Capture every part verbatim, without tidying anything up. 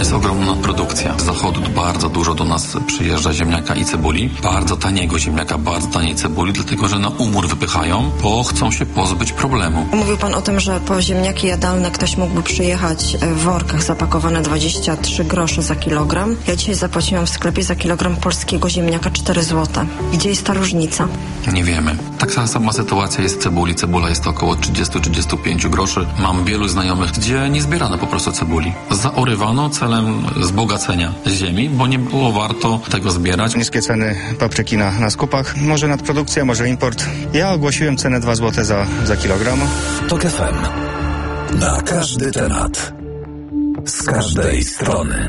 jest ogromna produkcja. Z zachodu bardzo dużo do nas przyjeżdża ziemniaka i cebuli. Bardzo taniego ziemniaka, bardzo taniej cebuli, dlatego że na umór wypychają, bo chcą się pozbyć problemu. Mówił pan o tym, że po ziemniaki jadalne ktoś mógłby przyjechać w workach zapakowane dwadzieścia trzy grosze za kilogram. Ja dzisiaj zapłaciłam w sklepie za kilogram polskiego ziemniaka cztery złote. Gdzie jest ta różnica? Nie wiemy. Tak sama sytuacja jest w cebuli. Cebula jest około trzydzieści do trzydziestu pięciu groszy. Mam wielu znajomych, gdzie nie zbierano po prostu cebuli. Zaorywano celem wzbogacenia ziemi, bo nie było warto tego zbierać. Niskie ceny papryki na, na skupach. Może nadprodukcja, może import. Ja ogłosiłem cenę dwa złote za, za kilogram. Tok F M. Na każdy temat. Z każdej strony.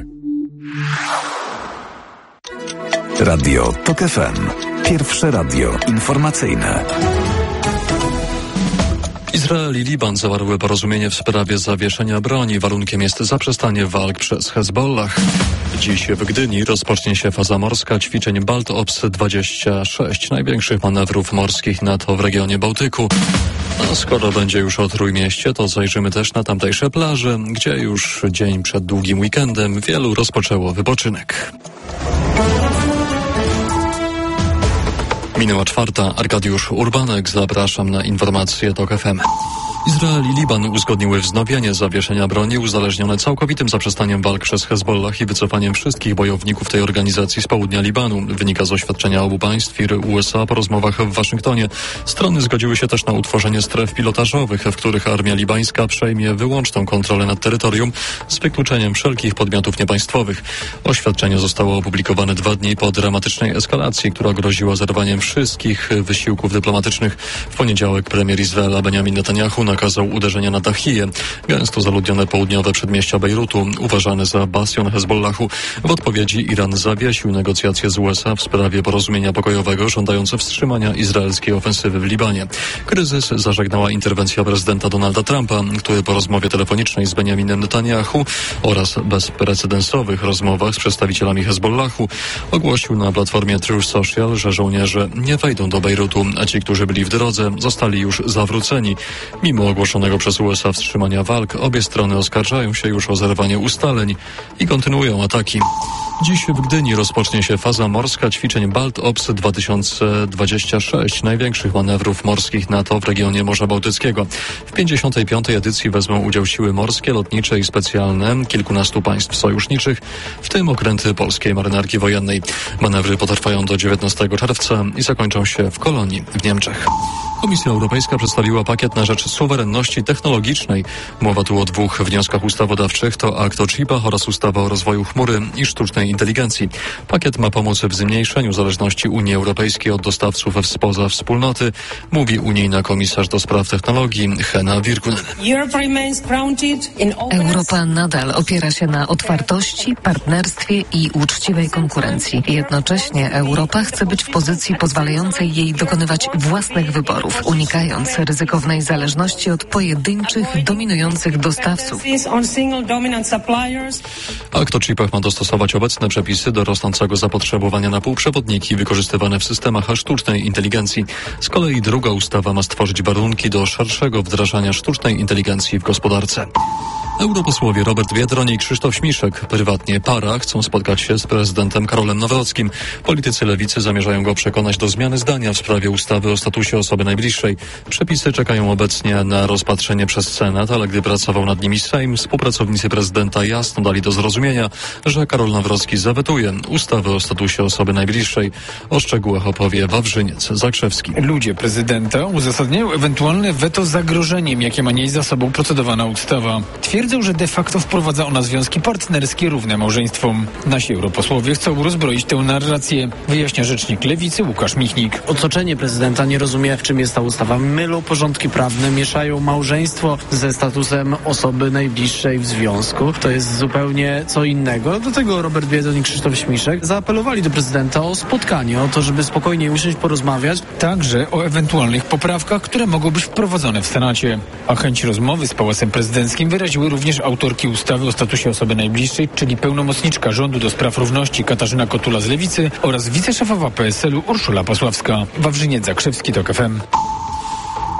Radio Tok F M. Pierwsze radio informacyjne. Izrael i Liban zawarły porozumienie w sprawie zawieszenia broni. Warunkiem jest zaprzestanie walk przez Hezbollah. Dziś w Gdyni rozpocznie się faza morska ćwiczeń Baltops dwadzieścia sześć, największych manewrów morskich NATO w regionie Bałtyku. A skoro będzie już o Trójmieście, to zajrzymy też na tamtejsze plaże, gdzie już dzień przed długim weekendem wielu rozpoczęło wypoczynek. Minęła czwarta. Arkadiusz Urbanek. Zapraszam na informacje Tok F M. Izrael i Liban uzgodniły wznowienie zawieszenia broni uzależnione całkowitym zaprzestaniem walk przez Hezbollah i wycofaniem wszystkich bojowników tej organizacji z południa Libanu. Wynika z oświadczenia obu państw i U S A po rozmowach w Waszyngtonie. Strony zgodziły się też na utworzenie stref pilotażowych, w których armia libańska przejmie wyłączną kontrolę nad terytorium z wykluczeniem wszelkich podmiotów niepaństwowych. Oświadczenie zostało opublikowane dwa dni po dramatycznej eskalacji, która groziła zerwaniem wszystkich wysiłków dyplomatycznych. W poniedziałek premier Izraela Benjamin Netanyahu nakazał uderzenia na Dahiję, gęsto zaludnione południowe przedmieścia Bejrutu, uważane za bastion Hezbollahu. W odpowiedzi Iran zawiesił negocjacje z U S A w sprawie porozumienia pokojowego, żądające wstrzymania izraelskiej ofensywy w Libanie. Kryzys zażegnała interwencja prezydenta Donalda Trumpa, który po rozmowie telefonicznej z Benjaminem Netanyahu oraz bezprecedensowych rozmowach z przedstawicielami Hezbollahu ogłosił na platformie Truth Social, że żołnierze nie wejdą do Bejrutu, a ci, którzy byli w drodze, zostali już zawróceni. Mimo ogłoszonego przez U S A wstrzymania walk, obie strony oskarżają się już o zerwanie ustaleń i kontynuują ataki. Dziś w Gdyni rozpocznie się faza morska ćwiczeń Baltops dwa tysiące dwadzieścia sześć, największych manewrów morskich NATO w regionie Morza Bałtyckiego. W pięćdziesiątej piątej edycji wezmą udział siły morskie, lotnicze i specjalne kilkunastu państw sojuszniczych, w tym okręty polskiej marynarki wojennej. Manewry potrwają do dziewiętnastego czerwca i zakończą się w Kolonii w Niemczech. Komisja Europejska przedstawiła pakiet na rzecz suwerenności technologicznej. Mowa tu o dwóch wnioskach ustawodawczych, to akt o chipach oraz ustawa o rozwoju chmury i sztucznej inteligencji. Pakiet ma pomóc w zmniejszeniu zależności Unii Europejskiej od dostawców spoza wspólnoty, mówi unijna komisarz do spraw technologii Henna Virkkunen. Europa nadal opiera się na otwartości, partnerstwie i uczciwej konkurencji. Jednocześnie Europa chce być w pozycji pozwalającej jej dokonywać własnych wyborów, unikając ryzykownej zależności od pojedynczych, dominujących dostawców. Akt o chipach ma dostosować obecne przepisy do rosnącego zapotrzebowania na półprzewodniki wykorzystywane w systemach sztucznej inteligencji. Z kolei druga ustawa ma stworzyć warunki do szerszego wdrażania sztucznej inteligencji w gospodarce. Europosłowie Robert Biedroń i Krzysztof Śmiszek, prywatnie para, chcą spotkać się z prezydentem Karolem Nawrockim. Politycy lewicy zamierzają go przekonać do zmiany zdania w sprawie ustawy o statusie osoby najbliższej. Przepisy czekają obecnie na rozpatrzenie przez Senat, ale gdy pracował nad nimi Sejm, współpracownicy prezydenta jasno dali do zrozumienia, że Karol Nawrocki zawetuje ustawę o statusie osoby najbliższej. O szczegółach opowie Wawrzyniec Zakrzewski. Ludzie prezydenta uzasadniają ewentualne weto zagrożeniem, jakie ma nieść za sobą procedowana ustawa. Twierdzą, że de facto wprowadza ona związki partnerskie równe małżeństwom. Nasi europosłowie chcą rozbroić tę narrację, wyjaśnia rzecznik Lewicy Łukasz Michnik. Otoczenie prezydenta nie rozumie, czym jest ta ustawa. Mylą porządki prawne, mieszają małżeństwo ze statusem osoby najbliższej w związku. To jest zupełnie co innego. Do tego Robert Biedroń i Krzysztof Śmiszek zaapelowali do prezydenta o spotkanie, o to, żeby spokojnie usiąść, porozmawiać. Także o ewentualnych poprawkach, które mogą być wprowadzone w Senacie. A chęć rozmowy z Pałacem Prezydenckim wyraziły również autorki ustawy o statusie osoby najbliższej, czyli pełnomocniczka rządu do spraw równości Katarzyna Kotula z Lewicy oraz wiceszefowa P S L u Urszula Pasławska. Wawrzyniec Zakrzewski, Tok F M.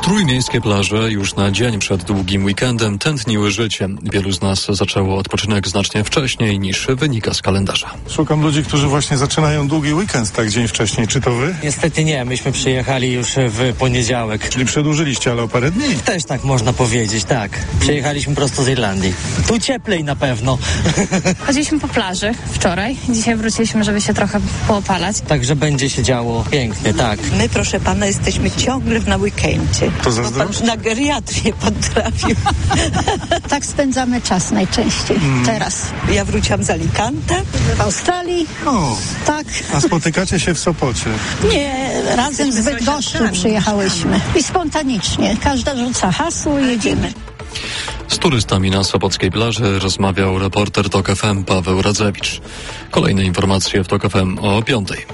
Trójmiejskie plaże już na dzień przed długim weekendem tętniły życiem. Wielu z nas zaczęło odpoczynek znacznie wcześniej niż wynika z kalendarza. Szukam ludzi, którzy właśnie zaczynają długi weekend tak dzień wcześniej. Czy to wy? Niestety nie, myśmy przyjechali już w poniedziałek. Czyli przedłużyliście, ale o parę dni? Też tak można powiedzieć, tak. Przyjechaliśmy prosto z Irlandii. Tu cieplej na pewno. Chodziliśmy po plaży wczoraj. Dzisiaj wróciliśmy, żeby się trochę poopalać. Także będzie się działo pięknie, tak. My, proszę pana, jesteśmy ciągle na weekendzie. To zazdrość? Na geriatrię pan trafił. Tak spędzamy czas najczęściej mm. teraz. Ja wróciłam z Alicante. W Australii. O, tak. A spotykacie się w Sopocie? Nie, razem z Bydgoszczy przyjechałyśmy. I spontanicznie. Każda rzuca hasło i jedziemy. Z turystami na sopockiej plaży rozmawiał reporter TOK F M Paweł Radzewicz. Kolejne informacje w TOK F M o piątej.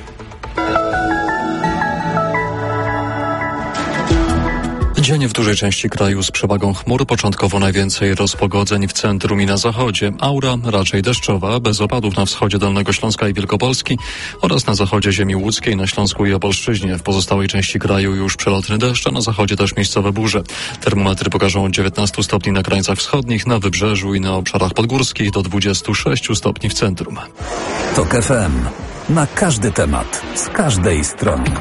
Dzień w dużej części kraju z przewagą chmur, początkowo najwięcej rozpogodzeń w centrum i na zachodzie. Aura raczej deszczowa, bez opadów na wschodzie Dolnego Śląska i Wielkopolski oraz na zachodzie ziemi łódzkiej, na Śląsku i Opolszczyźnie. W pozostałej części kraju już przelotny deszcz, a na zachodzie też miejscowe burze. Termometry pokażą od dziewiętnastu stopni na krańcach wschodnich, na wybrzeżu i na obszarach podgórskich do dwudziestu sześciu stopni w centrum. TOK F M. Na każdy temat, z każdej strony.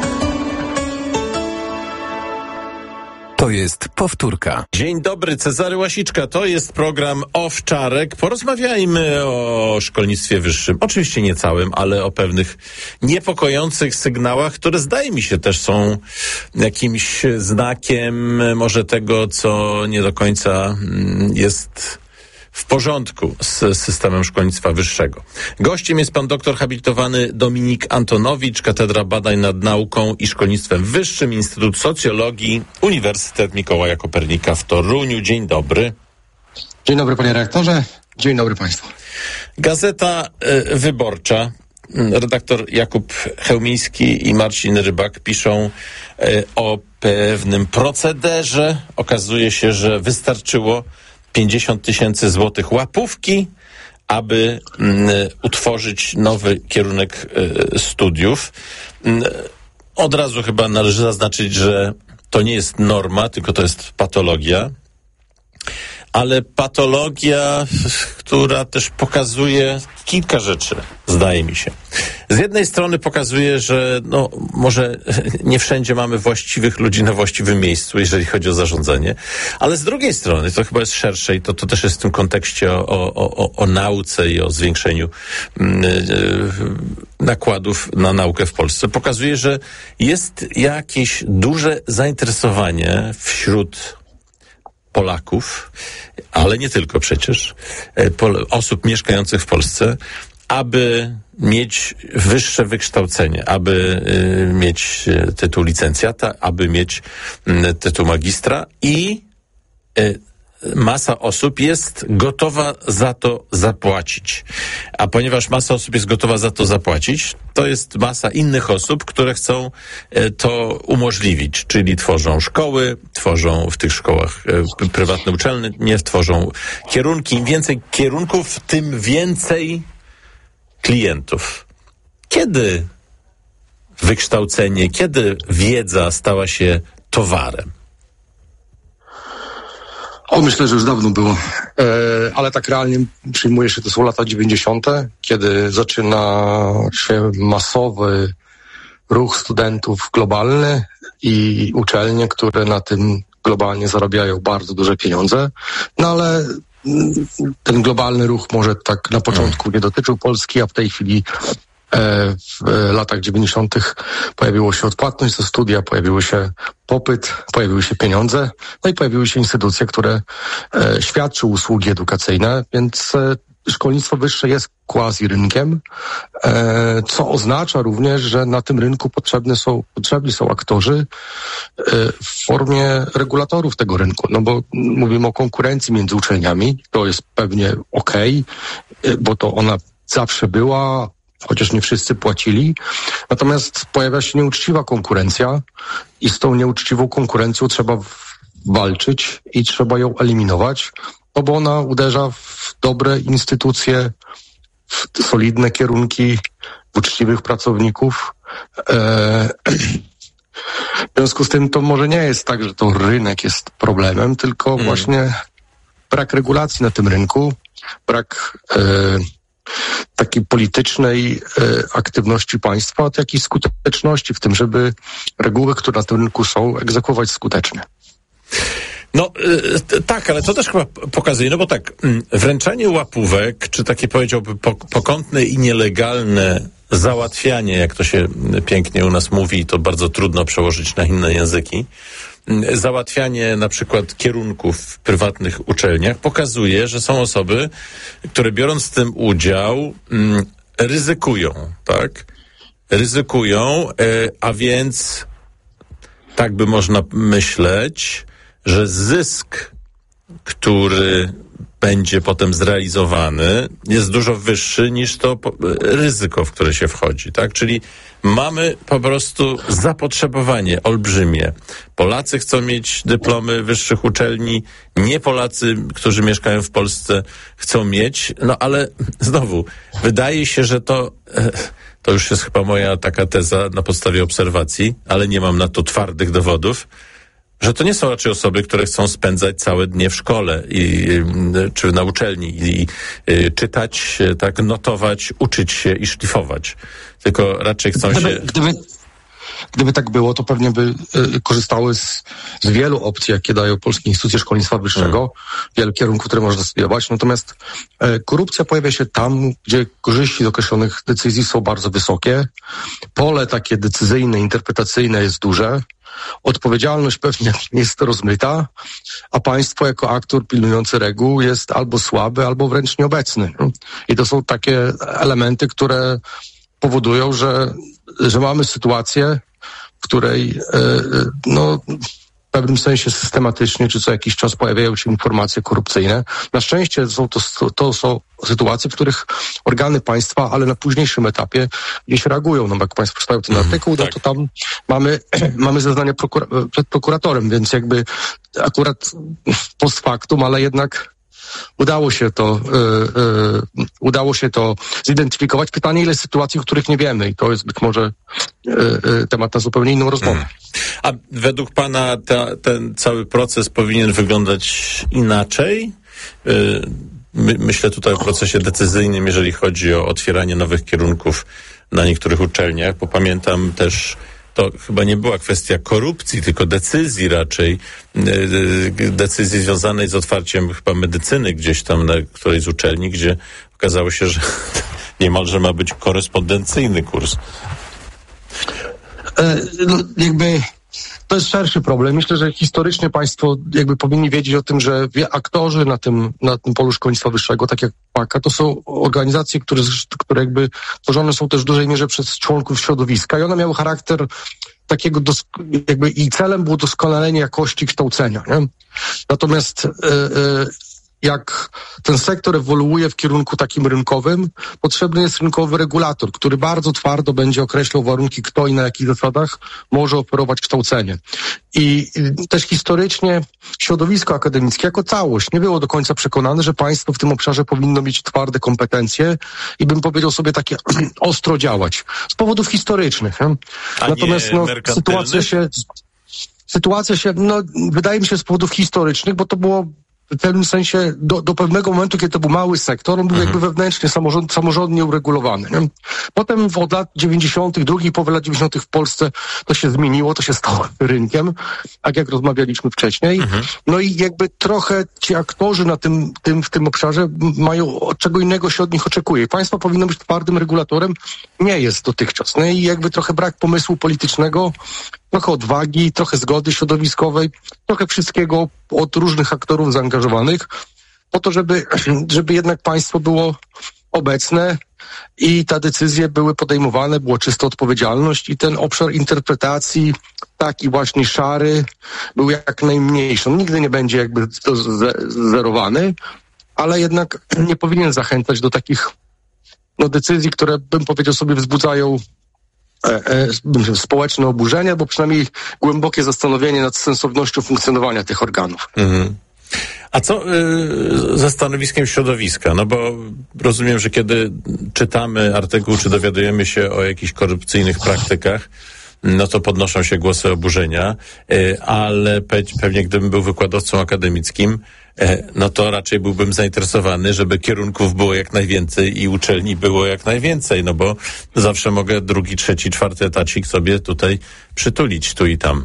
To jest powtórka. Dzień dobry, Cezary Łasiczka. To jest program Owczarek. Porozmawiajmy o szkolnictwie wyższym. Oczywiście nie całym, ale o pewnych niepokojących sygnałach, które zdaje mi się też są jakimś znakiem może tego, co nie do końca jest w porządku z systemem szkolnictwa wyższego. Gościem jest pan doktor habilitowany Dominik Antonowicz, Katedra Badań nad Nauką i Szkolnictwem Wyższym, Instytut Socjologii, Uniwersytet Mikołaja Kopernika w Toruniu. Dzień dobry. Dzień dobry, panie redaktorze. Dzień dobry państwu. Gazeta y, Wyborcza. Redaktor Jakub Chełmiński i Marcin Rybak piszą y, o pewnym procederze. Okazuje się, że wystarczyło pięćdziesiąt tysięcy złotych łapówki, aby mm, utworzyć nowy kierunek y, studiów. Y, od razu chyba należy zaznaczyć, że to nie jest norma, tylko to jest patologia. Ale patologia, która też pokazuje kilka rzeczy, zdaje mi się. Z jednej strony pokazuje, że no może nie wszędzie mamy właściwych ludzi na właściwym miejscu, jeżeli chodzi o zarządzanie, ale z drugiej strony, to chyba jest szersze i to, to też jest w tym kontekście o, o, o, o nauce i o zwiększeniu yy, nakładów na naukę w Polsce, pokazuje, że jest jakieś duże zainteresowanie wśród Polaków, ale nie tylko przecież, osób mieszkających w Polsce, aby mieć wyższe wykształcenie, aby y, mieć tytuł licencjata, aby mieć y, tytuł magistra i y, masa osób jest gotowa za to zapłacić. A ponieważ masa osób jest gotowa za to zapłacić, to jest masa innych osób, które chcą to umożliwić, czyli tworzą szkoły, tworzą w tych szkołach prywatne uczelnie, nie tworzą kierunki. Im więcej kierunków, tym więcej klientów. Kiedy wykształcenie, kiedy wiedza stała się towarem? O, myślę, że już dawno było, e, ale tak realnie przyjmuje się, to są lata dziewięćdziesiąte, kiedy zaczyna się masowy ruch studentów globalny i uczelnie, które na tym globalnie zarabiają bardzo duże pieniądze, no ale ten globalny ruch może tak na początku nie dotyczył Polski, a w tej chwili w latach dziewięćdziesiątych pojawiło się odpłatność za studia, pojawiły się popyt, pojawiły się pieniądze, no i pojawiły się instytucje, które e, świadczyły usługi edukacyjne, więc e, szkolnictwo wyższe jest quasi rynkiem, e, co oznacza również, że na tym rynku potrzebne są, potrzebni są aktorzy e, w formie regulatorów tego rynku, no bo mówimy o konkurencji między uczelniami, to jest pewnie okej, okay, bo to ona zawsze była, chociaż nie wszyscy płacili. Natomiast pojawia się nieuczciwa konkurencja i z tą nieuczciwą konkurencją trzeba walczyć i trzeba ją eliminować, no bo ona uderza w dobre instytucje, w solidne kierunki, w uczciwych pracowników. W związku z tym to może nie jest tak, że to rynek jest problemem, tylko mm. właśnie brak regulacji na tym rynku, brak e, takiej politycznej e, aktywności państwa, od jakiejś skuteczności w tym, żeby reguły, które na tym rynku są, egzekwować skutecznie. No y, tak, ale to też chyba pokazuje, no bo tak, wręczanie łapówek, czy takie powiedziałbym pokątne i nielegalne załatwianie, jak to się pięknie u nas mówi, to bardzo trudno przełożyć na inne języki, załatwianie na przykład kierunków w prywatnych uczelniach pokazuje, że są osoby, które biorąc w tym udział mm, ryzykują, tak? Ryzykują, y, a więc tak by można myśleć, że zysk, który będzie potem zrealizowany, jest dużo wyższy niż to ryzyko, w które się wchodzi, tak? Czyli mamy po prostu zapotrzebowanie olbrzymie. Polacy chcą mieć dyplomy wyższych uczelni, nie Polacy, którzy mieszkają w Polsce, chcą mieć, no ale znowu, wydaje się, że to, to już jest chyba moja taka teza na podstawie obserwacji, ale nie mam na to twardych dowodów, że to nie są raczej osoby, które chcą spędzać całe dnie w szkole i, czy na uczelni i, i czytać, tak, notować, uczyć się i szlifować. Tylko raczej chcą gdyby, się... Gdyby, gdyby tak było, to pewnie by y, korzystały z, z wielu opcji, jakie dają polskie instytucje szkolnictwa wyższego, hmm. wielu kierunków, które można studiować. Natomiast y, korupcja pojawia się tam, gdzie korzyści z określonych decyzji są bardzo wysokie. Pole takie decyzyjne, interpretacyjne jest duże. Odpowiedzialność pewnie jest rozmyta, a państwo jako aktor pilnujący reguł jest albo słaby, albo wręcz nieobecny. I to są takie elementy, które powodują, że, że mamy sytuację, w której no, w pewnym sensie systematycznie, czy co jakiś czas pojawiają się informacje korupcyjne. Na szczęście są to, to są sytuacje, w których organy państwa, ale na późniejszym etapie gdzieś reagują. No, jak państwo czytają ten artykuł, no to tam mamy, mamy zeznania prokura- przed prokuratorem, więc jakby akurat post factum, ale jednak udało się to, yy, yy, udało się to zidentyfikować. Pytanie, ile sytuacji, o których nie wiemy, i to jest być może yy, yy, temat na zupełnie inną rozmowę. Hmm. A według pana ta, ten cały proces powinien wyglądać inaczej? Yy, my, myślę tutaj o procesie decyzyjnym, jeżeli chodzi o otwieranie nowych kierunków na niektórych uczelniach, bo pamiętam też, to chyba nie była kwestia korupcji, tylko decyzji raczej, decyzji związanej z otwarciem chyba medycyny gdzieś tam na którejś z uczelni, gdzie okazało się, że niemalże ma być korespondencyjny kurs. E, no, jakby to jest szerszy problem. Myślę, że historycznie państwo jakby powinni wiedzieć o tym, że aktorzy na tym, na tym polu szkolnictwa wyższego, tak jak PAKA, to są organizacje, które, które jakby tworzone są też w dużej mierze przez członków środowiska i one miały charakter takiego dos- jakby i celem było doskonalenie jakości kształcenia. Nie? Natomiast yy, yy, jak ten sektor ewoluuje w kierunku takim rynkowym, potrzebny jest rynkowy regulator, który bardzo twardo będzie określał warunki, kto i na jakich zasadach może oferować kształcenie. I też historycznie środowisko akademickie jako całość nie było do końca przekonane, że państwo w tym obszarze powinno mieć twarde kompetencje i bym powiedział sobie takie ostro działać. Z powodów historycznych. Nie? Natomiast no, sytuacja się, sytuacja się, no wydaje mi się z powodów historycznych, bo to było w pewnym sensie do, do pewnego momentu, kiedy to był mały sektor, on był mhm. jakby wewnętrznie samorząd, samorządnie uregulowany. Nie? Potem od lat dziewięćdziesiątych, drugiej połowy lat dziewięćdziesiątych w Polsce to się zmieniło, to się stało rynkiem, tak jak rozmawialiśmy wcześniej. Mhm. No i jakby trochę ci aktorzy na tym, tym, w tym obszarze mają, czego innego się od nich oczekuje. Państwo powinno być twardym regulatorem, nie jest dotychczas. No i jakby trochę brak pomysłu politycznego, trochę odwagi, trochę zgody środowiskowej, trochę wszystkiego od różnych aktorów zaangażowanych, po to, żeby, żeby jednak państwo było obecne i te decyzje były podejmowane, była czysta odpowiedzialność i ten obszar interpretacji, taki właśnie szary, był jak najmniejszy. On nigdy nie będzie jakby to zerowany, ale jednak nie powinien zachęcać do takich no, decyzji, które bym powiedział sobie wzbudzają E, e, społeczne oburzenie, bo przynajmniej głębokie zastanowienie nad sensownością funkcjonowania tych organów. Mhm. A co y, ze stanowiskiem środowiska? No bo rozumiem, że kiedy czytamy artykuł, czy dowiadujemy się o jakichś korupcyjnych praktykach, no to podnoszą się głosy oburzenia, ale pewnie gdybym był wykładowcą akademickim, no to raczej byłbym zainteresowany, żeby kierunków było jak najwięcej i uczelni było jak najwięcej, no bo zawsze mogę drugi, trzeci, czwarty etacik sobie tutaj przytulić tu i tam.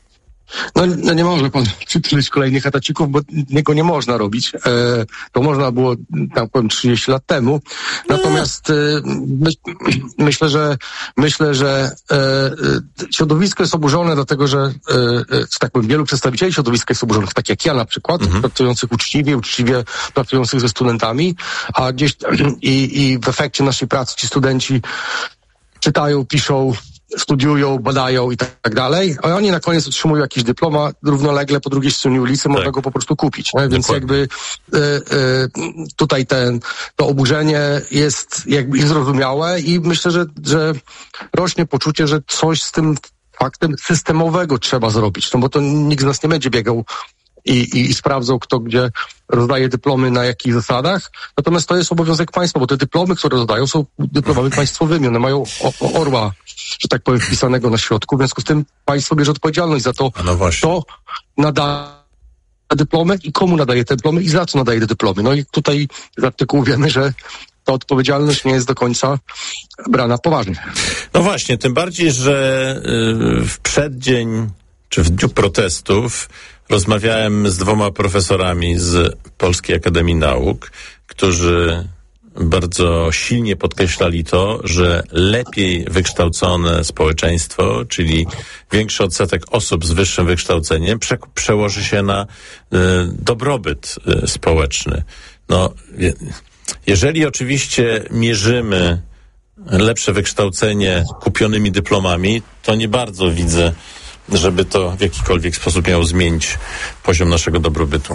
No, no nie może pan przytulić kolejnych etacików, bo niego nie można robić. E, to można było, tak powiem, trzydzieści lat temu. Natomiast e, my, myślę, że myślę, że e, środowisko jest oburzone, dlatego że e, że tak powiem, wielu przedstawicieli środowiska jest oburzonych, tak jak ja na przykład, mhm. pracujących uczciwie, uczciwie pracujących ze studentami, a gdzieś i, i w efekcie naszej pracy ci studenci czytają, piszą, studiują, badają i tak dalej, a oni na koniec otrzymują jakiś dyplom, a równolegle po drugiej stronie ulicy tak. można go po prostu kupić. Nie? Więc jakby y, y, tutaj ten, to oburzenie jest jakby zrozumiałe i myślę, że, że rośnie poczucie, że coś z tym faktem systemowego trzeba zrobić, no bo to nikt z nas nie będzie biegał I, i, i sprawdzał, kto gdzie rozdaje dyplomy, na jakich zasadach. Natomiast to jest obowiązek państwa, bo te dyplomy, które rozdają, są dyplomami państwowymi. One mają o, o orła, że tak powiem, wpisanego na środku. W związku z tym państwo bierze odpowiedzialność za to, no kto nadaje dyplomy i komu nadaje te dyplomy i za co nadaje te dyplomy. No i tutaj z artykułu wiemy, że ta odpowiedzialność nie jest do końca brana poważnie. No właśnie, tym bardziej, że yy, w przeddzień czy w dniu protestów rozmawiałem z dwoma profesorami z Polskiej Akademii Nauk, którzy bardzo silnie podkreślali to, że lepiej wykształcone społeczeństwo, czyli większy odsetek osób z wyższym wykształceniem prze- przełoży się na y, dobrobyt y, społeczny. No, je, jeżeli oczywiście mierzymy lepsze wykształcenie kupionymi dyplomami, to nie bardzo widzę, żeby to w jakikolwiek sposób miało zmienić poziom naszego dobrobytu.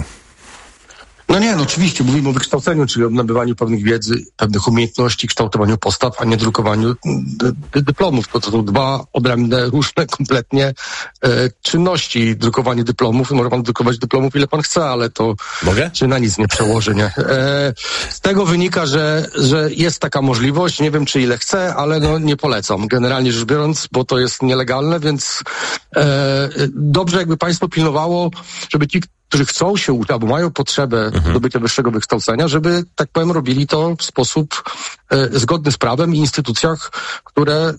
No nie, no oczywiście, mówimy o wykształceniu, czyli o nabywaniu pewnych wiedzy, pewnych umiejętności, kształtowaniu postaw, a nie drukowaniu dy- dy- dyplomów. To, to są dwa odrębne, różne kompletnie e, czynności. Drukowanie dyplomów, może pan drukować dyplomów ile pan chce, ale to Mogę? się na nic nie przełoży, nie? E, z tego wynika, że, że jest taka możliwość, nie wiem czy ile chcę, ale no nie polecam, generalnie rzecz biorąc, bo to jest nielegalne, więc e, dobrze jakby państwo pilnowało, żeby ci, którzy chcą się uczyć, albo mają potrzebę mhm. zdobycia wyższego wykształcenia, żeby, tak powiem, robili to w sposób e, zgodny z prawem i instytucjach, które e,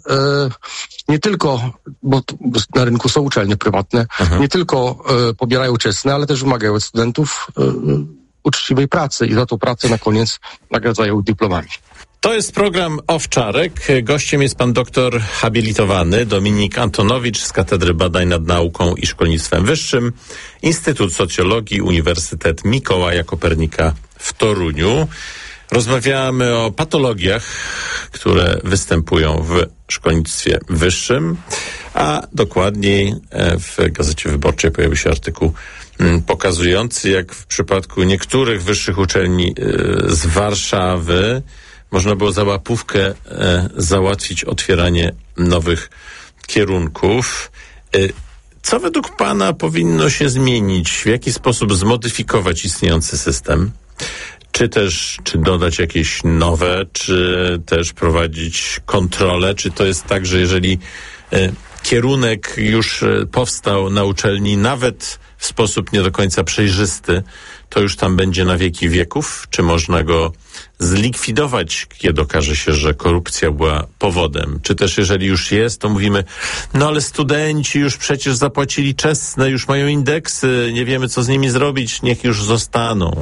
nie tylko, bo, bo na rynku są uczelnie prywatne, mhm. nie tylko e, pobierają czesne, ale też wymagają od studentów e, uczciwej pracy i za tą pracę na koniec nagradzają dyplomami. To jest program Owczarek. Gościem jest pan doktor habilitowany Dominik Antonowicz z Katedry Badań nad Nauką i Szkolnictwem Wyższym, Instytut Socjologii, Uniwersytet Mikołaja Kopernika w Toruniu. Rozmawiamy o patologiach, które występują w szkolnictwie wyższym, a dokładniej w Gazecie Wyborczej pojawił się artykuł pokazujący, jak w przypadku niektórych wyższych uczelni z Warszawy można było za łapówkę e, załatwić otwieranie nowych kierunków. E, co według pana powinno się zmienić? W jaki sposób zmodyfikować istniejący system? Czy też, czy dodać jakieś nowe, czy też prowadzić kontrolę? Czy to jest tak, że jeżeli e, kierunek już e, powstał na uczelni, nawet w sposób nie do końca przejrzysty, to już tam będzie na wieki wieków? Czy można go zlikwidować, kiedy okaże się, że korupcja była powodem? Czy też jeżeli już jest, to mówimy, no ale studenci już przecież zapłacili czesne, już mają indeksy, nie wiemy co z nimi zrobić, niech już zostaną.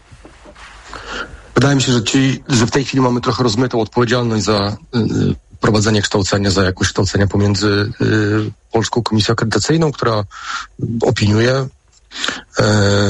Wydaje mi się, że, ci, że w tej chwili mamy trochę rozmytą odpowiedzialność za y, prowadzenie kształcenia, za jakość kształcenia pomiędzy y, Polską Komisją Akredytacyjną, która opiniuje y,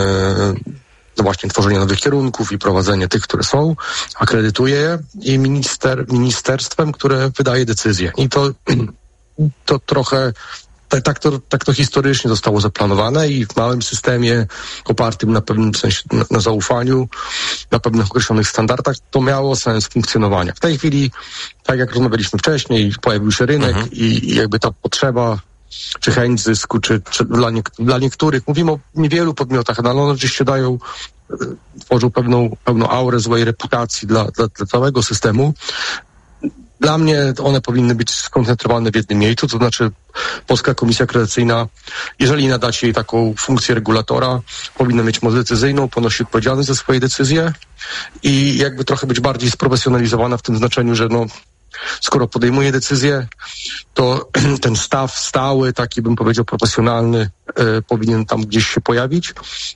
no właśnie tworzenie nowych kierunków i prowadzenie tych, które są, akredytuje je, i minister, ministerstwem, które wydaje decyzje. I to, to trochę tak, tak, to, tak to historycznie zostało zaplanowane i w małym systemie opartym na pewnym sensie, na, na zaufaniu, na pewnych określonych standardach, to miało sens funkcjonowania. W tej chwili, tak jak rozmawialiśmy wcześniej, pojawił się rynek mhm. i, i jakby ta potrzeba czy chęć zysku, czy, czy dla, nie, dla niektórych, mówimy o niewielu podmiotach, ale one oczywiście dają, tworzą pewną, pewną aurę złej reputacji dla, dla, dla całego systemu. Dla mnie one powinny być skoncentrowane w jednym miejscu, to znaczy Polska Komisja Akredytacyjna, jeżeli nadacie jej taką funkcję regulatora, powinna mieć moc decyzyjną, ponosi odpowiedzialność za swoje decyzje i jakby trochę być bardziej sprofesjonalizowana w tym znaczeniu, że no, skoro podejmuje decyzję, to ten staw stały, taki bym powiedział profesjonalny, e, powinien tam gdzieś się pojawić e,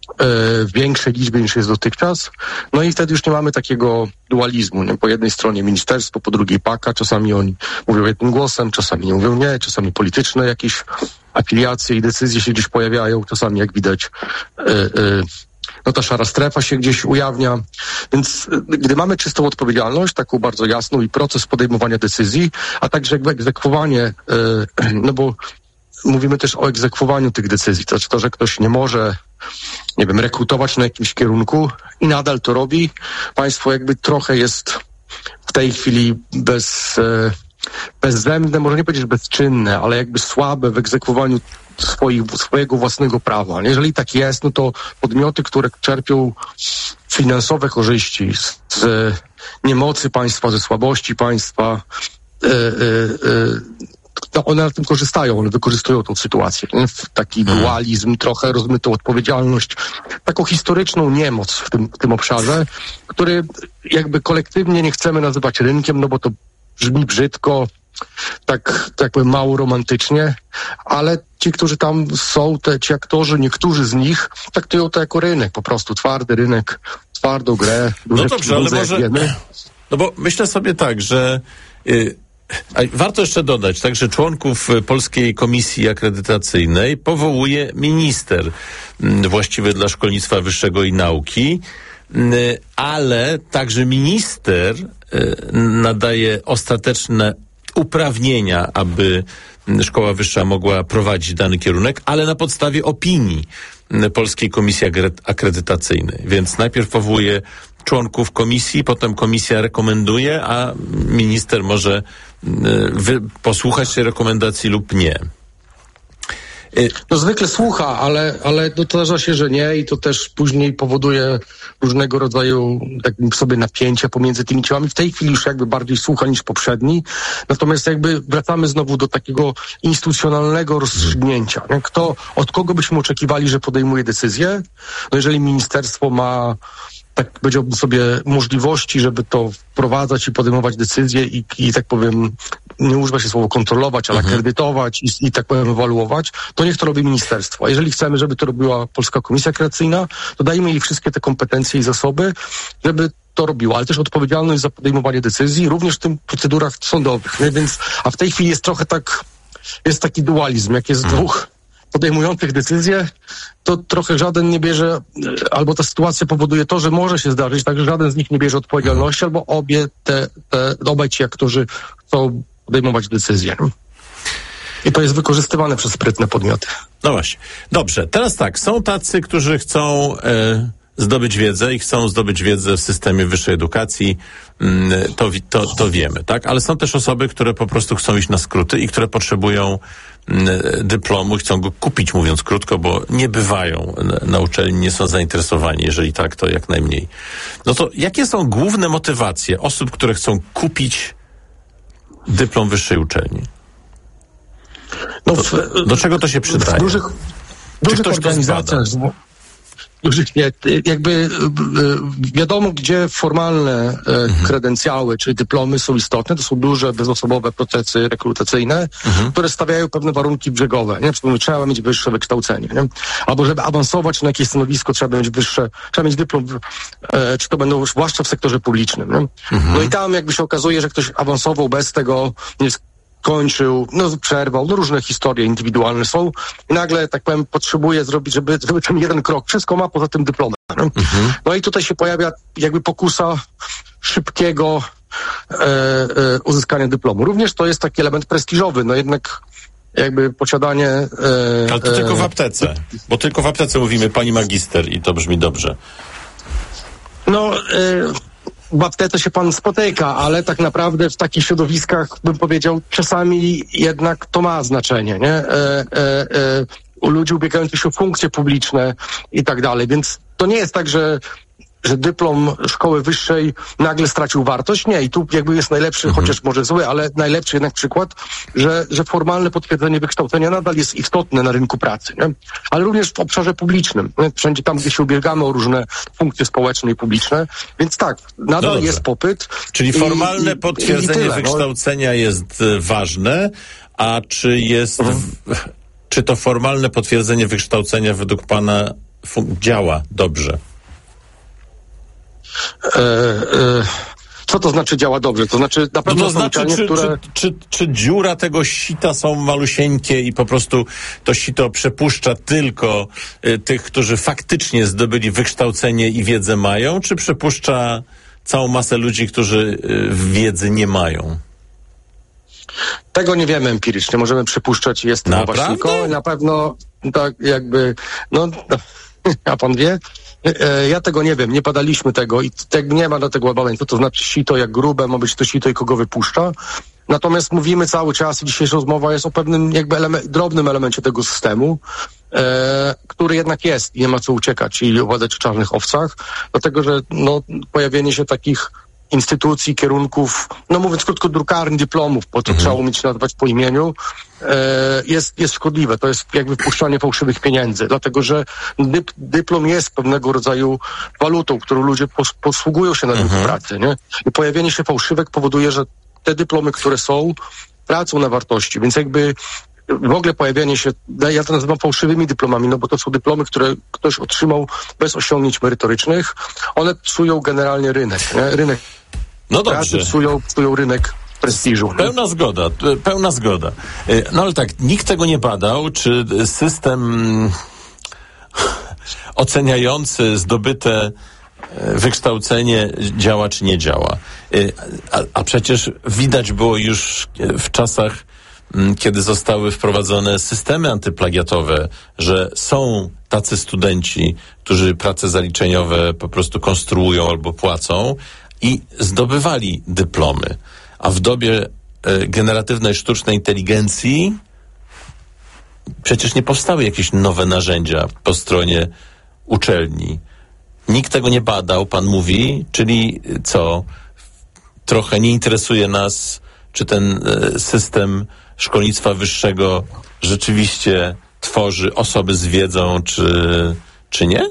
w większej liczbie niż jest dotychczas. No i wtedy już nie mamy takiego dualizmu. Nie? Po jednej stronie ministerstwo, po drugiej P A K A. Czasami oni mówią jednym głosem, czasami nie mówią nie, czasami polityczne jakieś afiliacje i decyzje się gdzieś pojawiają, czasami jak widać e, e, no ta szara strefa się gdzieś ujawnia. Więc gdy mamy czystą odpowiedzialność, taką bardzo jasną i proces podejmowania decyzji, a także jakby egzekwowanie, yy, no bo mówimy też o egzekwowaniu tych decyzji. To znaczy to, że ktoś nie może, nie wiem, rekrutować na jakimś kierunku i nadal to robi. Państwo jakby trochę jest w tej chwili bez... Yy, bezzębne, może nie powiedzieć bezczynne, ale jakby słabe w egzekwowaniu swoich, swojego własnego prawa. Jeżeli tak jest, no to podmioty, które czerpią finansowe korzyści z, z niemocy państwa, ze słabości państwa, yy, yy, no one na tym korzystają, one wykorzystują tą sytuację. Nie? Taki dualizm, trochę rozmytą odpowiedzialność, taką historyczną niemoc w tym, w tym obszarze, który jakby kolektywnie nie chcemy nazywać rynkiem, no bo to brzmi brzydko, tak, tak powiem, mało romantycznie, ale ci, którzy tam są, te, ci aktorzy, niektórzy z nich traktują to jako rynek, po prostu twardy rynek, twardą grę. No dobrze, ale może, no bo myślę sobie tak, że yy, warto jeszcze dodać, także członków Polskiej Komisji Akredytacyjnej powołuje minister yy, właściwy dla szkolnictwa wyższego i nauki, yy, ale także minister nadaje ostateczne uprawnienia, aby szkoła wyższa mogła prowadzić dany kierunek, ale na podstawie opinii Polskiej Komisji Akredytacyjnej. Więc najpierw powołuje członków komisji, potem komisja rekomenduje, a minister może wy- posłuchać tej rekomendacji lub nie. No zwykle słucha, ale, ale no to zdarza się, że nie i to też później powoduje różnego rodzaju tak sobie napięcia pomiędzy tymi ciałami. W tej chwili już jakby bardziej słucha niż poprzedni. Natomiast jakby wracamy znowu do takiego instytucjonalnego rozstrzygnięcia. Kto, od kogo byśmy oczekiwali, że podejmuje decyzję? No jeżeli ministerstwo ma, tak powiedziałbym sobie, możliwości, żeby to wprowadzać i podejmować decyzje i, i tak powiem, nie używa się słowo kontrolować, ale mhm. akredytować i, i tak powiem ewaluować, to niech to robi ministerstwo. A jeżeli chcemy, żeby to robiła Polska Komisja Akredytacyjna, to dajmy jej wszystkie te kompetencje i zasoby, żeby to robiła, ale też odpowiedzialność za podejmowanie decyzji, również w tym procedurach sądowych. Nie? Więc, a w tej chwili jest trochę tak, jest taki dualizm, jak jest mhm. dwóch podejmujących decyzje, to trochę żaden nie bierze, albo ta sytuacja powoduje to, że może się zdarzyć, tak, że żaden z nich nie bierze odpowiedzialności, albo obie te, te obaj ci aktorzy chcą podejmować decyzje. I to jest wykorzystywane przez sprytne podmioty. No właśnie. Dobrze, teraz tak, są tacy, którzy chcą e, zdobyć wiedzę i chcą zdobyć wiedzę w systemie wyższej edukacji, mm, to, to, to wiemy, tak? Ale są też osoby, które po prostu chcą iść na skróty i które potrzebują dyplomu, chcą go kupić, mówiąc krótko, bo nie bywają na uczelni, nie są zainteresowani, jeżeli tak, to jak najmniej. No to jakie są główne motywacje osób, które chcą kupić dyplom wyższej uczelni? No w, do, do czego to się przydaje? W dużych, dużych organizacjach, dużych nie, jakby wiadomo, gdzie formalne mhm. kredencjały, czyli dyplomy są istotne, to są duże, bezosobowe procesy rekrutacyjne, mhm. które stawiają pewne warunki brzegowe, nie? Czyli trzeba mieć wyższe wykształcenie, nie? Albo żeby awansować na jakieś stanowisko, trzeba mieć wyższe, trzeba mieć dyplom, e, czy to będą, zwłaszcza w sektorze publicznym, nie? Mhm. No i tam jakby się okazuje, że ktoś awansował bez tego, nie kończył, no przerwał, no różne historie indywidualne są i nagle, tak powiem, potrzebuje zrobić, żeby, żeby ten jeden krok, wszystko ma poza tym dyplomem. Mhm. No i tutaj się pojawia jakby pokusa szybkiego e, e, uzyskania dyplomu. Również to jest taki element prestiżowy, no jednak jakby posiadanie... E, Ale to tylko w aptece, bo tylko w aptece mówimy pani magister i to brzmi dobrze. No... E, w aptece się pan spotyka, ale tak naprawdę w takich środowiskach, bym powiedział, czasami jednak to ma znaczenie, nie? E, e, e, u ludzi ubiegających się o funkcje publiczne i tak dalej, więc to nie jest tak, że że dyplom szkoły wyższej nagle stracił wartość. Nie, i tu jakby jest najlepszy, mhm. chociaż może zły, ale najlepszy jednak przykład, że, że formalne potwierdzenie wykształcenia nadal jest istotne na rynku pracy, nie? Ale również w obszarze publicznym, nie? Wszędzie tam, gdzie się ubiegamy o różne funkcje społeczne i publiczne, więc tak, nadal no jest popyt. Czyli formalne i, i, potwierdzenie i tyle, wykształcenia no. jest ważne, a czy jest, mhm. w, czy to formalne potwierdzenie wykształcenia według pana fun- działa dobrze? E, e, co to znaczy działa dobrze? To znaczy na pewno no to znaczy, uczelnie, czy, które... czy, czy, czy dziura tego sita są malusieńkie i po prostu to sito przepuszcza tylko y, tych, którzy faktycznie zdobyli wykształcenie i wiedzę mają, czy przepuszcza całą masę ludzi, którzy y, wiedzy nie mają? Tego nie wiemy empirycznie. Możemy przypuszczać, jest to właśnie. Na pewno tak jakby, no, a pan wie? Ja tego nie wiem, nie badaliśmy tego i tak nie ma do tego badań, co to znaczy sito, jak grube ma być to sito i kogo wypuszcza. Natomiast mówimy cały czas i dzisiejsza rozmowa jest o pewnym jakby element, drobnym elemencie tego systemu, e, który jednak jest i nie ma co uciekać, czyli opowiadać o czarnych owcach, dlatego że no, pojawienie się takich instytucji, kierunków, no mówiąc krótko, drukarni dyplomów, bo to mhm. trzeba umieć nazwać po imieniu, e, jest, jest szkodliwe. To jest jakby wpuszczanie fałszywych pieniędzy, dlatego że dyp, dyplom jest pewnego rodzaju walutą, którą ludzie pos, posługują się na rynku mhm. pracy, nie? I pojawienie się fałszywek powoduje, że te dyplomy, które są, tracą na wartości, więc jakby w ogóle pojawianie się, ja to nazywam fałszywymi dyplomami, no bo to są dyplomy, które ktoś otrzymał bez osiągnięć merytorycznych. One psują generalnie rynek, nie? Rynek no pracy dobrze. Psują, psują rynek prestiżu. Pełna zgoda, pełna zgoda. No ale tak, nikt tego nie badał, czy system oceniający zdobyte wykształcenie działa, czy nie działa. A, a przecież widać było już w czasach, kiedy zostały wprowadzone systemy antyplagiatowe, że są tacy studenci, którzy prace zaliczeniowe po prostu konstruują albo płacą i zdobywali dyplomy. A w dobie e, generatywnej sztucznej inteligencji przecież nie powstały jakieś nowe narzędzia po stronie uczelni. Nikt tego nie badał, pan mówi, czyli co? Trochę nie interesuje nas, czy ten e, system szkolnictwa wyższego rzeczywiście tworzy osoby z wiedzą, czy, czy nie?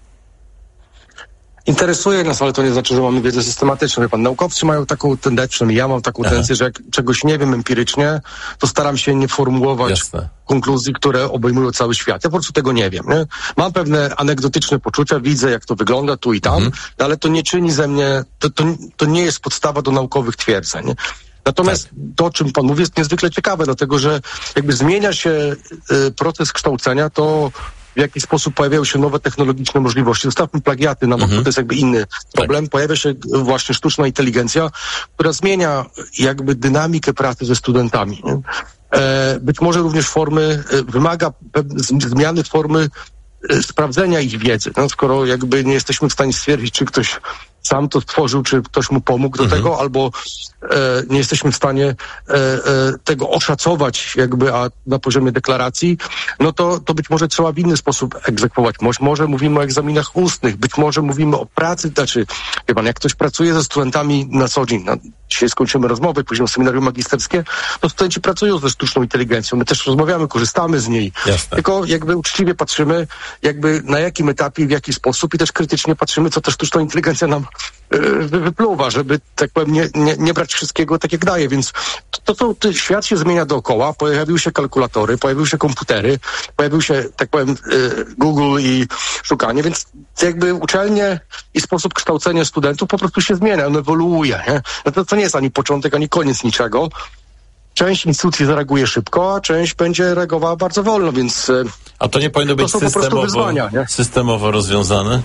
Interesuje nas, ale to nie znaczy, że mamy wiedzę systematyczną. Wie pan, naukowcy mają taką tendencję, przynajmniej ja mam taką tendencję, że jak czegoś nie wiem empirycznie, to staram się nie formułować Jasne. konkluzji, które obejmują cały świat. Ja po prostu tego nie wiem. Nie? Mam pewne anegdotyczne poczucia, widzę, jak to wygląda tu i tam, mhm. ale to nie czyni ze mnie, to, to, to nie jest podstawa do naukowych twierdzeń. Nie? Natomiast tak. to, o czym pan mówi, jest niezwykle ciekawe, dlatego że jakby zmienia się y, proces kształcenia, to w jaki sposób pojawiają się nowe technologiczne możliwości. Zostawmy plagiaty, no bo mhm. to jest jakby inny problem. Tak. Pojawia się właśnie sztuczna inteligencja, która zmienia jakby dynamikę pracy ze studentami. E, być może również formy, e, wymaga zmiany formy e, sprawdzenia ich wiedzy. No, skoro jakby nie jesteśmy w stanie stwierdzić, czy ktoś sam to stworzył, czy ktoś mu pomógł do mhm. tego, albo e, nie jesteśmy w stanie e, e, tego oszacować jakby a na poziomie deklaracji, no to, to być może trzeba w inny sposób egzekwować. Może, może mówimy o egzaminach ustnych, być może mówimy o pracy, znaczy, wie pan, jak ktoś pracuje ze studentami na co dzień, no, dzisiaj skończymy rozmowę, później seminarium magisterskie, to studenci pracują ze sztuczną inteligencją. My też rozmawiamy, korzystamy z niej. Jasne. Tylko jakby uczciwie patrzymy, jakby na jakim etapie, w jaki sposób i też krytycznie patrzymy, co ta sztuczna inteligencja nam wypluwa, żeby, tak powiem, nie, nie, nie brać wszystkiego tak jak daje, więc to, to, to świat się zmienia dookoła, pojawiły się kalkulatory, pojawiły się komputery, pojawił się, tak powiem, Google i szukanie, więc jakby uczelnie i sposób kształcenia studentów po prostu się zmienia, on ewoluuje, nie? No to, to nie jest ani początek, ani koniec niczego. Część instytucji zareaguje szybko, a część będzie reagowała bardzo wolno, więc a to nie powinno być systemowo, wyzwania, nie? systemowo rozwiązane?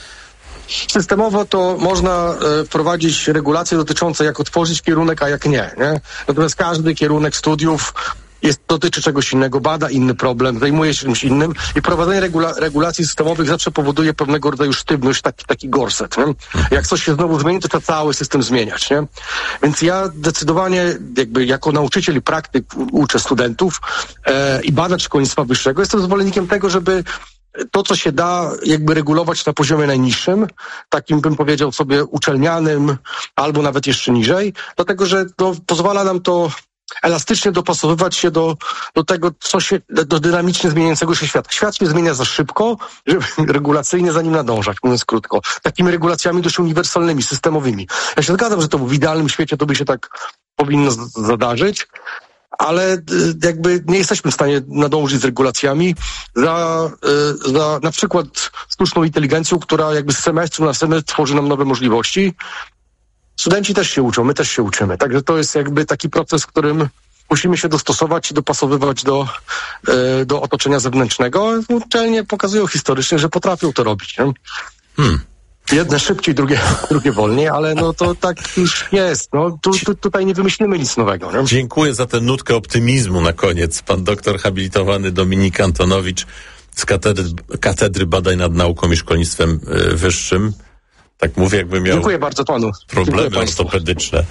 Systemowo to można e, wprowadzić regulacje dotyczące jak otworzyć kierunek, a jak nie, nie? Natomiast każdy kierunek studiów jest, dotyczy czegoś innego, bada inny problem, zajmuje się czymś innym i wprowadzenie regula- regulacji systemowych zawsze powoduje pewnego rodzaju sztywność, taki, taki gorset. Nie? Jak coś się znowu zmieni, to trzeba cały system zmieniać. Nie? Więc ja zdecydowanie jakby jako nauczyciel i praktyk uczę studentów e, i badacz szkolnictwa wyższego jestem zwolennikiem tego, żeby to, co się da jakby regulować na poziomie najniższym, takim bym powiedział sobie uczelnianym, albo nawet jeszcze niżej, dlatego że to pozwala nam to elastycznie dopasowywać się do, do tego, co się, do dynamicznie zmieniającego się świata. Świat się zmienia za szybko, żeby regulacyjnie za nim nadążać, mówiąc krótko. Takimi regulacjami dość uniwersalnymi, systemowymi. Ja się zgadzam, że to w idealnym świecie to by się tak powinno z- zadarzyć, ale y, jakby nie jesteśmy w stanie nadążyć z regulacjami za, y, za na przykład sztuczną inteligencją, która jakby z semestru na semestr tworzy nam nowe możliwości. Studenci też się uczą, my też się uczymy. Także to jest jakby taki proces, w którym musimy się dostosować i dopasowywać do, y, do otoczenia zewnętrznego. Uczelnie pokazują historycznie, że potrafią to robić. Nie? Hmm. Jedne szybciej, drugie, drugie wolniej, ale no to tak już jest. No, tu, tu, tutaj nie wymyślimy nic nowego. Nie? Dziękuję za tę nutkę optymizmu na koniec. Pan doktor habilitowany Dominik Antonowicz z Katedry, Katedry Badań nad Nauką i Szkolnictwem y, Wyższym. Tak mówię, jakby miał Dziękuję bardzo panu. problemy ortopedyczne.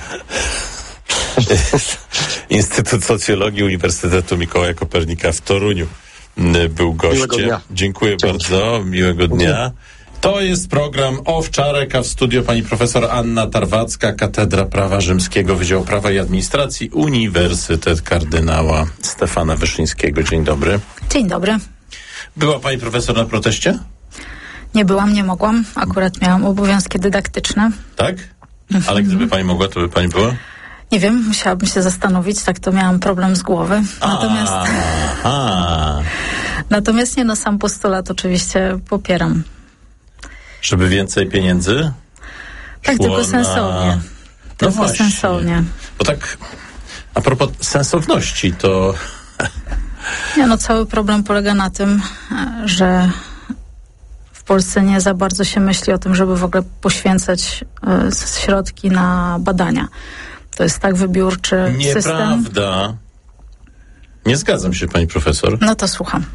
Instytut Socjologii Uniwersytetu Mikołaja Kopernika w Toruniu y, był gościem. dnia. Dziękuję Dzięki. bardzo, miłego dnia. To jest program Owczarek, a w studio pani profesor Anna Tarwacka, Katedra Prawa Rzymskiego, Wydział Prawa i Administracji, Uniwersytet Kardynała Stefana Wyszyńskiego. Dzień dobry. Dzień dobry. Była pani profesor na proteście? Nie byłam, nie mogłam. Akurat miałam obowiązki dydaktyczne. Tak? Ale gdyby pani mogła, to by pani była? Nie wiem, musiałabym się zastanowić, tak to miałam problem z głowy. Natomiast, Aha. natomiast nie, no sam postulat oczywiście popieram. Żeby więcej pieniędzy? Tak, szło tylko sensownie. Na... Tylko no właśnie. sensownie. Bo tak, a propos sensowności, to... Nie, no cały problem polega na tym, że w Polsce nie za bardzo się myśli o tym, żeby w ogóle poświęcać y, środki na badania. To jest tak wybiórczy system. Nieprawda. Nie zgadzam się, pani profesor. No to słucham.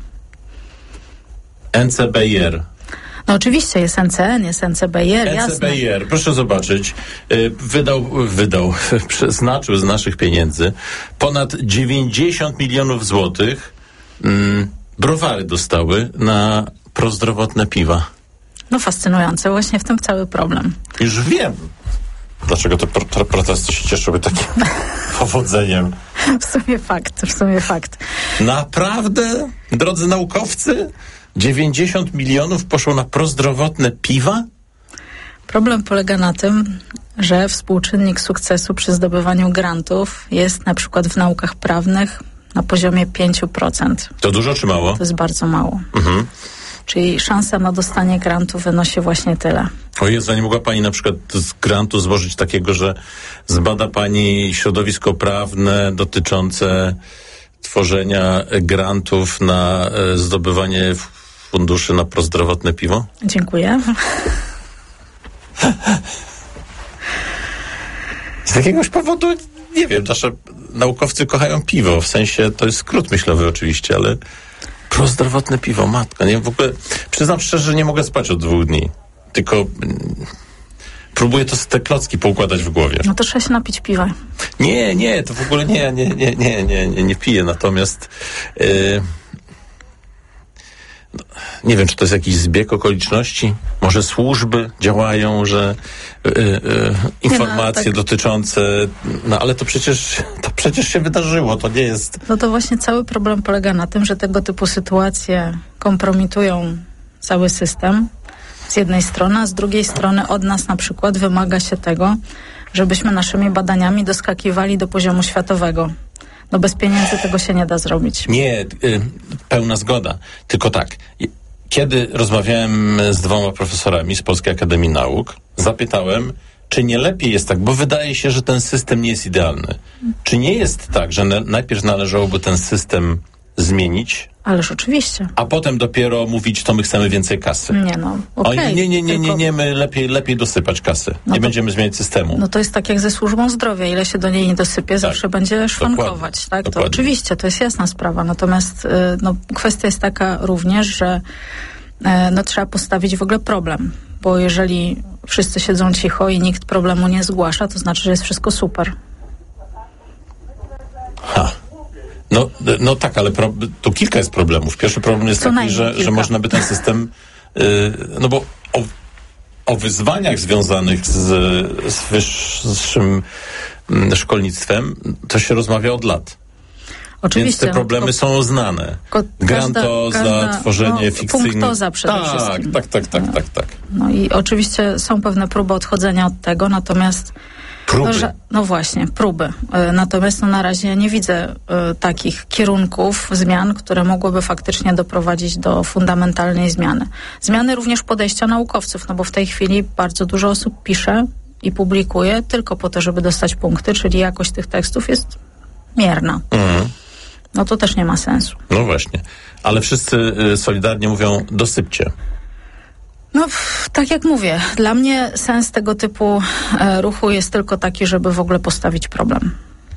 N C B I R. No oczywiście jest N C N, jest N C B I R, N C B I R, jasne. proszę zobaczyć, y, wydał, wydał, przeznaczył z naszych pieniędzy ponad dziewięćdziesiąt milionów złotych. Mm, browary dostały na prozdrowotne piwa. No fascynujące, właśnie w tym cały problem. Już wiem, dlaczego te, pro, te protesty się cieszyły takim powodzeniem. W sumie fakt, w sumie fakt. Naprawdę, drodzy naukowcy, dziewięćdziesiąt milionów poszło na prozdrowotne piwa? Problem polega na tym, że współczynnik sukcesu przy zdobywaniu grantów jest na przykład w naukach prawnych na poziomie pięć procent. To dużo czy mało? To jest bardzo mało. Mhm. Czyli szansa na dostanie grantu wynosi właśnie tyle. O Jezu, a nie mogła pani na przykład z grantu złożyć takiego, że zbada pani środowisko prawne dotyczące tworzenia grantów na e, zdobywanie funduszy na prozdrowotne piwo? Dziękuję. Z jakiegoś powodu, nie wiem, nasze naukowcy kochają piwo, w sensie, to jest skrót myślowy oczywiście, ale prozdrowotne piwo, matka, nie, w ogóle, przyznam szczerze, że nie mogę spać od dwóch dni, tylko mm, próbuję to, te klocki poukładać w głowie. No to trzeba się napić piwa. Nie, nie, to w ogóle nie, nie, nie, nie, nie, nie, nie piję, natomiast yy, no, nie wiem, czy to jest jakiś zbieg okoliczności, może służby działają, że yy, yy, informacje tak. dotyczące, no ale to przecież, to przecież się wydarzyło, to nie jest... No to właśnie cały problem polega na tym, że tego typu sytuacje kompromitują cały system z jednej strony, a z drugiej strony od nas na przykład wymaga się tego, żebyśmy naszymi badaniami doskakiwali do poziomu światowego. No bez pieniędzy tego się nie da zrobić. Nie, y, pełna zgoda. Tylko tak, kiedy rozmawiałem z dwoma profesorami z Polskiej Akademii Nauk, zapytałem, czy nie lepiej jest tak, bo wydaje się, że ten system nie jest idealny. Czy nie jest tak, że na, najpierw należałoby ten system zmienić, Ależ oczywiście. a potem dopiero mówić, to my chcemy więcej kasy? Nie no, okej. Oni, nie, nie, nie, nie, tylko... nie, my lepiej, lepiej dosypać kasy. No nie to, będziemy zmieniać systemu. No to jest tak jak ze służbą zdrowia. Ile się do niej nie dosypie, tak. zawsze będzie szwankować. Dokładnie. Tak? To Dokładnie. oczywiście, to jest jasna sprawa. Natomiast y, no, kwestia jest taka również, że y, no, trzeba postawić w ogóle problem. Bo jeżeli wszyscy siedzą cicho i nikt problemu nie zgłasza, to znaczy, że jest wszystko super. Ha. No, no tak, ale pro, tu kilka jest problemów. Pierwszy problem jest Co taki, że, że można by ten system, yy, no bo o, o wyzwaniach związanych z, z wyższym szkolnictwem to się rozmawia od lat. Oczywiście. Więc te problemy no, są znane. Grantoza, każda, tworzenie no, fikcyjnych... Punktoza przede tak, wszystkim. Tak, tak, tak, no. tak, tak. No i oczywiście są pewne próby odchodzenia od tego, natomiast... Próby. No, że, no właśnie, próby. Natomiast no, na razie nie widzę y, takich kierunków zmian, które mogłyby faktycznie doprowadzić do fundamentalnej zmiany. Zmiany również podejścia naukowców, no bo w tej chwili bardzo dużo osób pisze i publikuje tylko po to, żeby dostać punkty, czyli jakość tych tekstów jest mierna. Mhm. No to też nie ma sensu. No właśnie. Ale wszyscy y, solidarnie mówią, dosypcie. No, pff, tak jak mówię, dla mnie sens tego typu e, ruchu jest tylko taki, żeby w ogóle postawić problem.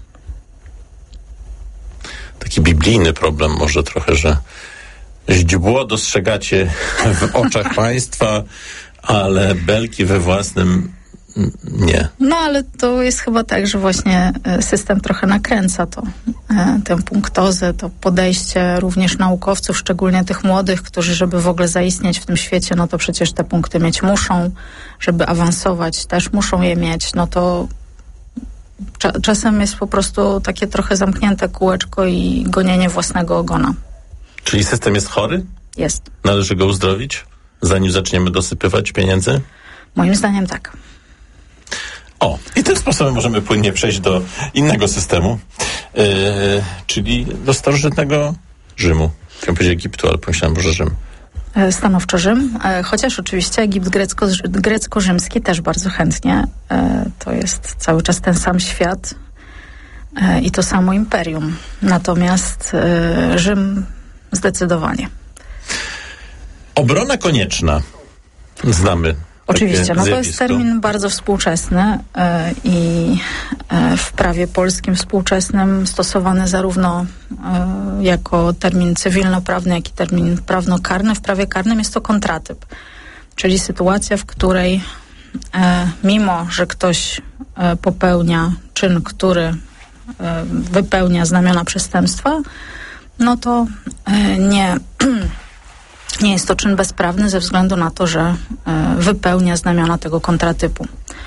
Taki biblijny problem może trochę, że źdźbło dostrzegacie w oczach państwa, ale belki we własnym nie. No, ale to jest chyba tak, że właśnie system trochę nakręca to, tę punktozę, to podejście również naukowców, szczególnie tych młodych, którzy, żeby w ogóle zaistnieć w tym świecie, no to przecież te punkty mieć muszą, żeby awansować też muszą je mieć, no to cza- czasem jest po prostu takie trochę zamknięte kółeczko i gonienie własnego ogona. Czyli system jest chory? Jest. Należy go uzdrowić, zanim zaczniemy dosypywać pieniędzy? Moim zdaniem tak. O, i tym sposobem możemy płynnie przejść do innego systemu, yy, czyli do starożytnego Rzymu. Chciałem powiedzieć Egiptu, ale pomyślałem, może Rzym. Stanowczo Rzym, chociaż oczywiście Egipt grecko, grecko-rzymski też bardzo chętnie. To jest cały czas ten sam świat i to samo imperium. Natomiast Rzym zdecydowanie. Obrona konieczna. Znamy. Oczywiście, no to jest zjawisko. termin bardzo współczesny yy, i yy, w prawie polskim współczesnym stosowany zarówno yy, jako termin cywilnoprawny, jak i termin prawnokarny. W prawie karnym jest to kontratyp, czyli sytuacja, w której yy, mimo, że ktoś yy, popełnia czyn, który yy, wypełnia znamiona przestępstwa, no to yy, nie... Nie jest to czyn bezprawny ze względu na to, że y, wypełnia znamiona tego kontratypu.